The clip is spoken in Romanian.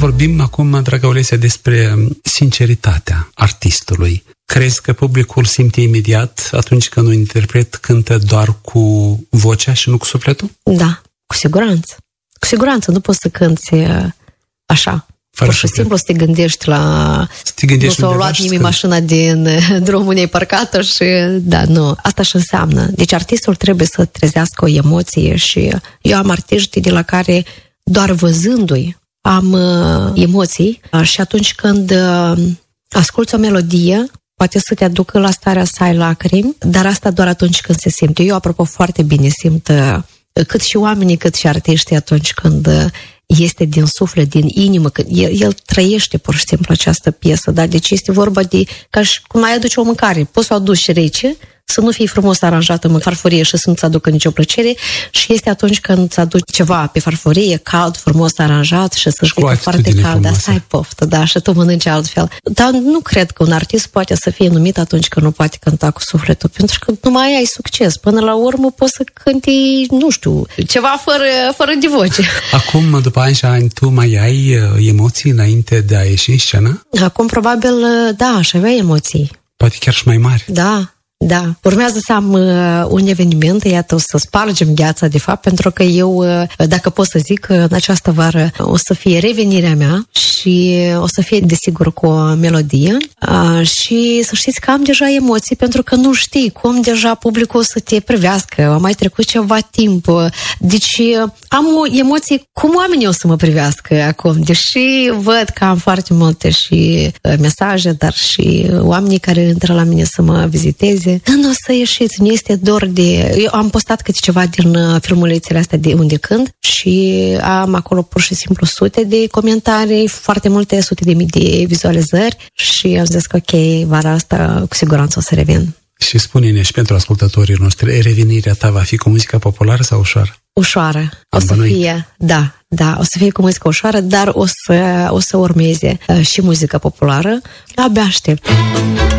vorbim acum, dragă Olesia, despre sinceritatea artistului. Crezi că publicul simte imediat atunci când un interpret cântă doar cu vocea și nu cu sufletul? Da, cu siguranță. Cu siguranță, nu poți să cânti așa. Pur și simplu să te gândești la... Nu s-a luat nimeni mașina din drumul unei parcată și... Da, nu. Asta și înseamnă. Deci artistul trebuie să trezească o emoție și eu am artiști de la care doar văzându-i am emoții și atunci când asculți o melodie, poate să te aducă la starea să ai lacrimi, dar asta doar atunci când se simte. Eu, apropo, foarte bine simt cât și oamenii, cât și artiștii atunci când este din suflet, din inimă, că el trăiește pur și simplu această piesă, da? Deci este vorba de ca și cum ai aduce o mâncare, poți să o aduci rece, să nu fie frumos aranjată în farfurie și să nu-ți aducă nicio plăcere, și este atunci când îți aduci ceva pe farfurie, cald, frumos aranjat și să-și fie foarte cald, dar să ai poftă, da, și tu mănânci altfel. Dar nu cred că un artist poate să fie numit atunci când nu poate cânta cu sufletul, pentru că nu mai ai succes. Până la urmă poți să cânti, nu știu, ceva fără de voce. Acum, după ani și ani, tu mai ai emoții înainte de a ieși în scenă? Acum, probabil, da, aș avea emoții. Poate chiar și mai mari. Da. Da, urmează să am un eveniment, iată, o să spargem gheața, de fapt, pentru că eu, dacă pot să zic, în această vară o să fie revenirea mea și o să fie, desigur, cu o melodie și să știți că am deja emoții, pentru că nu știi cum deja publicul o să te privească, a mai trecut ceva timp, deci am emoții cum oamenii o să mă privească acum, deși văd că am foarte multe și mesaje, dar și oamenii care intră la mine să mă viziteze. Nu o să ieșiți, nu este dor de... Eu am postat câte ceva din filmulețele astea de unde cânt și am acolo pur și simplu sute de comentarii, foarte multe, sute de mii de vizualizări și am zis că ok, vara asta cu siguranță o să revin. Și spune-ne și pentru ascultătorii noștri, revenirea ta va fi cu muzica populară sau ușoară? Ușoară. O să fie, da, o să fie cu muzică ușoară, dar o să urmeze și muzica populară. Abia aștept.